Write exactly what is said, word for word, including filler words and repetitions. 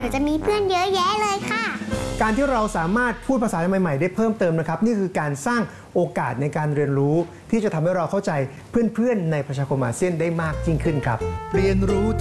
เดี๋ยวจะมีเพื่อนเยอะแยะเลยค่ะการที่เราสามารถพูดภาษาใหม่ๆได้เพิ่มเติมนะครับนี่คือการสร้างโอกาสในการเรียนรู้ที่จะทำให้เราเข้าใจเพื่อนๆในประชาคมอาเซียนได้มากยิ่งขึ้นครับเรียนรู้